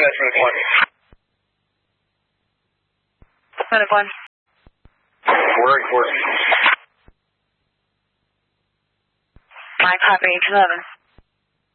minute 1. Minute 1. We're recording. My copy, 11.